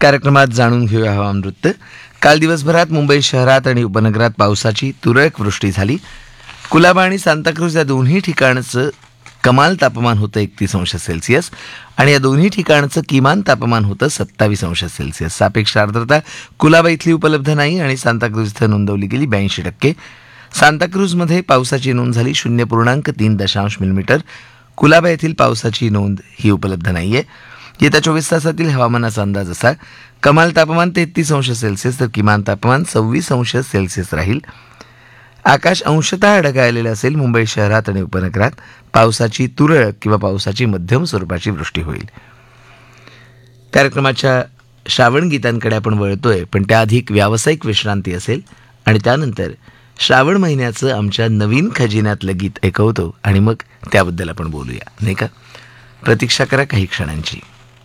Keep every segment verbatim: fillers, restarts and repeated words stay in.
कार्यक्रमात जाणून घेऊया हवामान वृत्त. काल दिवसभरात मुंबई शहरात आणि उपनगरात पावसाची तुरळक वृष्टी झाली. कुलाबा आणि सांताक्रूज या दोन्ही ठिकाणचं कमाल तापमान होतं एकतीस अंश सेल्सिअस आणि या दोन्ही ठिकाणचं किमान तापमान होतं सत्तावीस अंश सेल्सिअस. सापेक्ष आर्द्रता कुलाबा इथली उपलब्ध नाही आणि सांताक्रूज इथं नोंदवली गेली ब्याऐंशी टक्के. सांताक्रूजमध्ये पावसाची नोंद झाली शून्य पूर्णांक तीन दशांश मिलीमीटर. कुलाबा येथील पावसाची नोंद ही उपलब्ध नाहीये. येत्या चोवीस तासातील हवामानाचा अंदाज असा: कमाल तापमान तेहतीस अंश सेल्सिअस तर किमान तापमान सव्वीस अंश सेल्सिअस राहील. आकाश अंशतः ढगाळलेलं असेल. मुंबई शहरात आणि उपनगरात पावसाची तुरळक किंवा पावसाची मध्यम स्वरूपाची वृष्टी होईल. कार्यक्रमाच्या श्रावण गीतांकडे आपण वळतोय, पण त्याआधी एक व्यावसायिक विश्रांती असेल आणि त्यानंतर श्रावण महिन्याचं आमच्या नवीन खजिन्यातलं गीत ऐकवतो आणि मग त्याबद्दल आपण बोलूया, नाही का? प्रतीक्षा करा काही क्षणांची.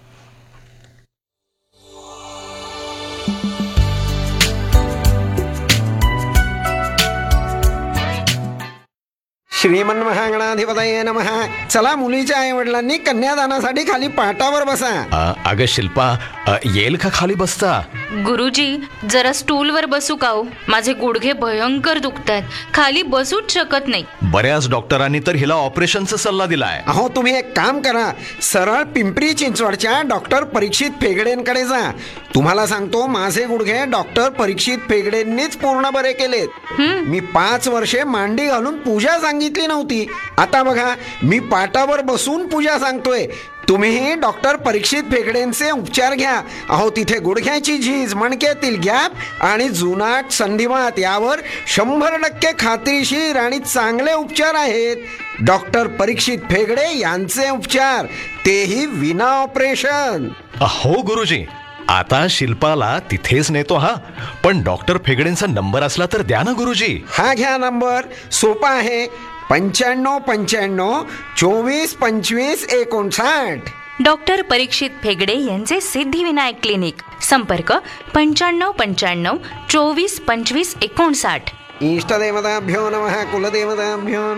श्रीमन्महागणाधिपतये नमः. चला, मुलीच्या आई वडिलांनी कन्यादानासाठी खाली पाटावर बसा. अ, अगं शिल्पा, अ, येईल का खाली बसता? गुरुजी, जरा स्टूलवर बसू का हो? माझे गुडघे भयंकर दुखतात, खाली बसूच शकत नाही. बऱ्याच डॉक्टरांनी तर हिला ऑपरेशनचा सल्ला दिलाय. अहो, तुम्ही एक काम करा, सरळ पिंपरी चिंचवडच्या डॉक्टर परीक्षित फेगडेंकडे जा. तुम्हाला सांगतो, माझे गुडघे डॉक्टर परीक्षित फेगडेंनीच पूर्ण बरे केलेत. मी पाच वर्षे मांडी घालून पूजा सांगितली नव्हती. आता बघा, मी पाटावर बसून पूजा सांगतोय. तुम्हीही डॉक्टर परीक्षित फेगडेंचे उपचार घ्या. अहो, तिथे गुडघ्याची झीज, मणक्यातील गॅप आणि जुनाट संधिवात यावर शंभर टक्के खात्रीशीर आणि चांगले उपचार आहेत. डॉक्टर परीक्षित फेगडे यांचे उपचार, तेही विना ऑपरेशन. हो गुरुजी, आता शिल्पाला तिथेच नेतो. हा, पण डॉक्टर फेगडेंचा नंबर असला तर द्या ना गुरुजी. हा घ्या नंबर, सोपा आहे. पंच्याण्णव पंच्याण्णव चोवीस पंचवीस एकोणसाठ. डॉक्टर परीक्षित फेगडे यांचे सिद्धिविनायक क्लिनिक. संपर्क पंच्याण्णव पंच्याण्णव चोवीस पंचवीस एकोणसाठ. इष्टदेवताभ्यो नमः. कुलदेवताभ्यो